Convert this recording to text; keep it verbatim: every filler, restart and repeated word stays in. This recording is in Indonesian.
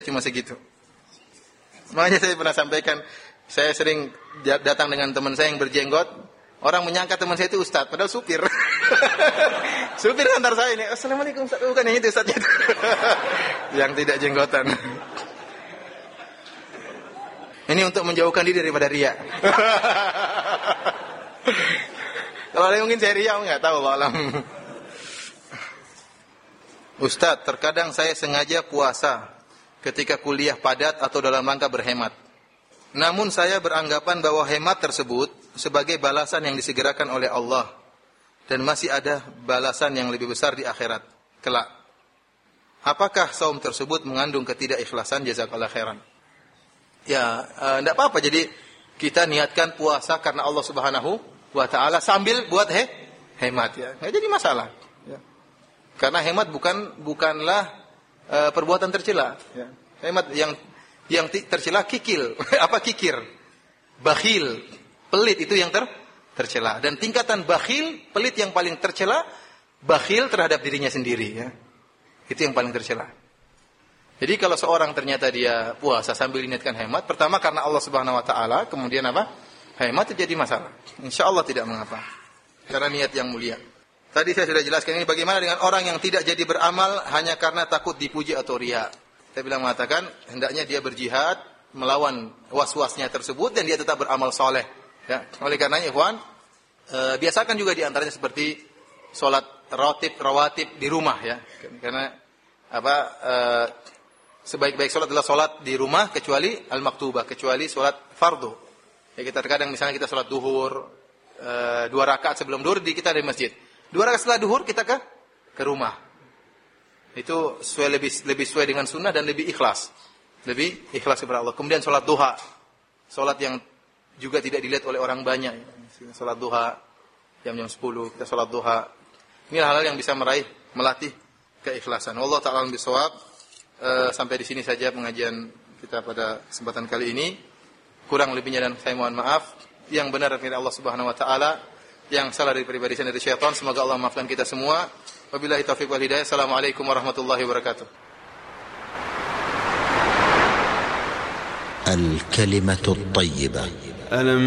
cuma segitu. Makanya saya pernah sampaikan, saya sering datang dengan teman saya yang berjenggot, orang menyangka teman saya itu ustadz, padahal supir. Supir antar saya ini, assalamualaikum ustadz, bukan yang itu ustadznya itu. Yang tidak jenggotan. Ini untuk menjauhkan diri daripada riya. Kalau ada mungkin saya riya, nggak tahu alam. Ustadz, terkadang saya sengaja puasa ketika kuliah padat atau dalam rangka berhemat. Namun saya beranggapan bahwa hemat tersebut sebagai balasan yang disegerakan oleh Allah dan masih ada balasan yang lebih besar di akhirat kelak. Apakah saum tersebut mengandung ketidakikhlasan? Jazakallahu khairan. Ya, enggak uh, apa-apa. Jadi kita niatkan puasa karena Allah Subhanahu wa taala sambil buat he, hemat ya. Enggak jadi masalah. Ya. Karena hemat bukan bukanlah uh, perbuatan tercela. Ya. Hemat yang yang tercela kikil. Apa kikir? Bakhil, pelit itu yang ter tercela. Dan tingkatan bakhil, pelit yang paling tercela, bakhil terhadap dirinya sendiri ya. Itu yang paling tercela. Jadi kalau seorang ternyata dia puasa sambil niatkan hemat, pertama karena Allah Subhanahu wa taala, kemudian apa? Hemat itu jadi masalah. Insyaallah tidak mengapa. Karena niat yang mulia. Tadi saya sudah jelaskan ini bagaimana dengan orang yang tidak jadi beramal hanya karena takut dipuji atau riya. Saya bilang mengatakan hendaknya dia berjihad melawan was-wasnya tersebut dan dia tetap beramal soleh. Ya, oleh karenanya, ikhwan, e, biasakan juga di antaranya seperti salat rawatib rawatib di rumah ya. Karena apa? E, sebaik-baik salat adalah salat di rumah kecuali al-maktubah, kecuali salat fardu. Ya, kita terkadang misalnya kita salat duhur e, dua rakaat sebelum duhur di kita di masjid. Dua rakaat setelah duhur kita ke ke rumah. Itu sesuai lebih lebih sesuai dengan sunnah dan lebih ikhlas. Lebih ikhlas kepada Allah. Kemudian salat duha. Salat yang juga tidak dilihat oleh orang banyak. Salat duha jam-jam sepuluh kita salat duha. Ini hal-hal yang bisa meraih, melatih keikhlasan. Wallahu ta'ala bisawab. E, sampai di sini saja pengajian kita pada kesempatan kali ini. Kurang lebihnya dan saya mohon maaf. Yang benar dari Allah Subhanahu wa taala, yang salah dari pribadi saya dari syaitan. Semoga Allah maafkan kita semua. Wabillahi taufiq wal hidayah. Assalamualaikum warahmatullahi wabarakatuh. الكلمة الطيبة